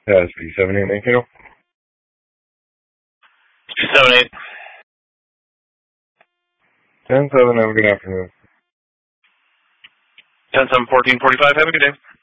That's B78, thank you. 278. 10-7, have a good afternoon. 10-7, 1445, have a good day.